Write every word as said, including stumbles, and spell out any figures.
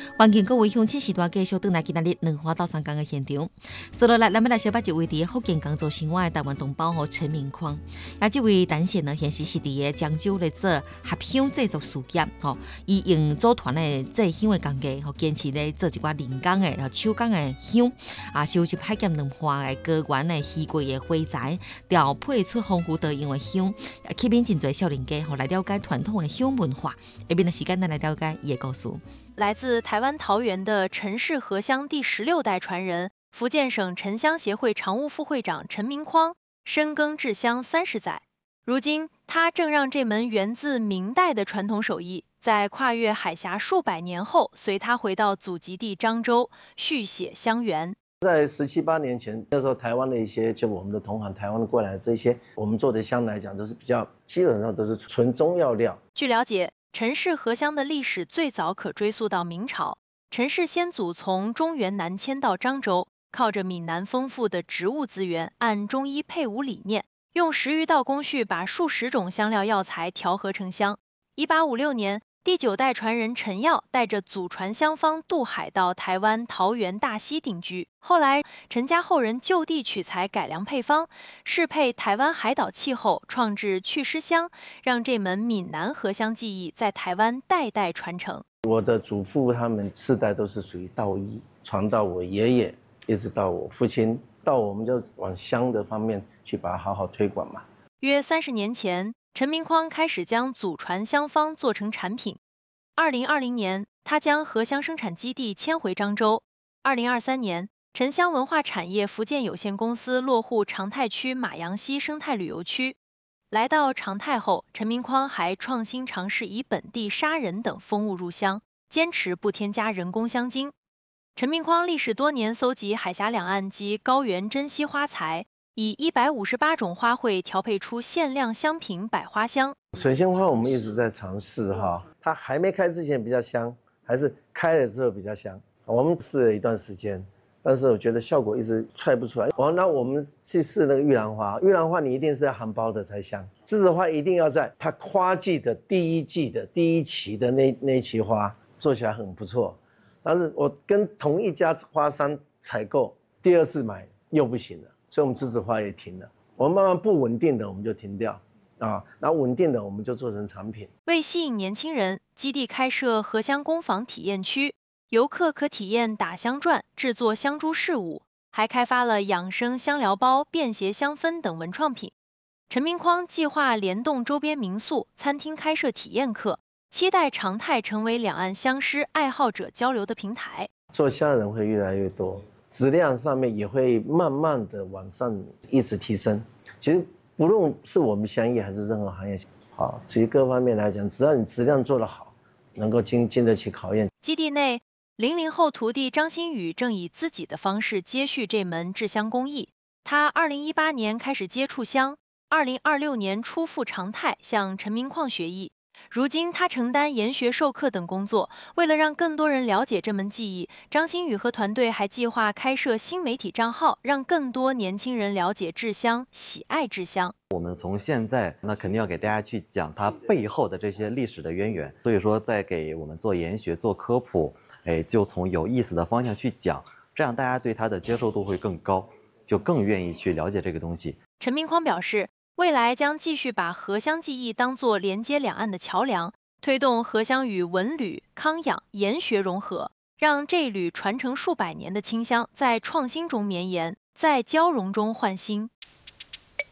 环境各位乡亲时段继续转来今仔日两花到三工的现场。接落来，咱们来小把一位伫福建工作生活的台湾同胞和陈明匡。啊，这位男性呢，现时是伫个漳州咧做合香制作事业，吼，伊用组团的制香的工艺，吼，坚持咧做一寡人工的、吼手工的香，啊，收集海咸两花的高原的稀贵的花材，调配出丰富多样的香，吸引真侪少年家，吼来了解传统的香文化。下边的时间，咱来了解伊的故事。 来自台湾桃园的陈氏合香第十六代传人，福建省沉香协会常务副会长陈明匡，深耕制香三十载。如今，他正让这门源自明代的传统手艺，在跨越海峡数百年后，随他回到祖籍地漳州，续写香源。 在十七八年前，那时候台湾的一些，就我们的同行台湾过来的这些，我们做的香来讲，都是比较基本上都是纯中药料。 据了解，陈氏合香的历史最早可追溯到明朝。陈氏先祖从中原南迁到漳州，靠着闽南丰富的植物资源，按中医配伍理念，用十余道工序把数十种香料药材调和成香。一八五六年，第九代传人陈耀带着祖传香方渡海到台湾桃园大溪定居。后来，陈家后人就地取材改良配方，适配台湾海岛气候，创制祛湿香，让这门闽南合香技艺在台湾代代传承。 我的祖父他们世代都是属于道医，传到我爷爷，一直到我父亲，到我们就往香的方面去把它好好推广嘛。 约三十年前，陈明匡开始将祖传香方做成产品。二零二零年，他将合香生产基地迁回漳州。二零二三年，沉香文化产业福建有限公司落户长泰区马阳溪生态旅游区。来到长泰后，陈明匡还创新尝试以本地砂仁等风物入香，坚持不添加人工香精。陈明匡历时多年搜集海峡两岸及高原珍稀花材，以一百五十八种花卉调配出限量香品百花香。 水仙花我们一直在尝试哈，它还没开之前比较香，还是开了之后比较香。我们试了一段时间，但是我觉得效果一直踹不出来。哦，那我们去试那个玉兰花，玉兰花你一定是要含苞的才香，栀子花一定要在它花季的第一季的第一期的那那一期花做起来很不错。但是我跟同一家花商采购，第二次买又不行了，所以我们栀子花也停了。我们慢慢不稳定的我们就停掉。啊，然后稳定的我们就做成产品。 为吸引年轻人，基地开设合香工坊体验区，游客可体验打香转、制作香珠饰物，还开发了养生香疗包、便携香氛等文创品。陈明匡计划联动周边民宿、餐厅开设体验课，期待长泰成为两岸香师爱好者交流的平台。 做香的人会越来越多，质量上面也会慢慢的往上一直提升。其实。不论是我们香业还是任何行业，好，其实各方面来讲，只要你质量做得好，能够经经得起考验。 基地内，零零后徒弟张新宇正以自己的方式接续这门制香工艺。他二零一八年开始接触香，二零二六年初赴长泰向陈明匡学艺。如今，他承担研学授课等工作。为了让更多人了解这门技艺，张新宇和团队还计划开设新媒体账号，让更多年轻人了解制香，喜爱制香。 我们从现在那肯定要给大家去讲它背后的这些历史的渊源，所以说在给我们做研学、做科普，哎，就从有意思的方向去讲，这样大家对它的接受度会更高，就更愿意去了解这个东西。 陈明匡表示，未来将继续把合香技艺当作连接两岸的桥梁，推动合香与文旅、康养、研学融合，让这缕传承数百年的清香在创新中绵延，在交融中焕新。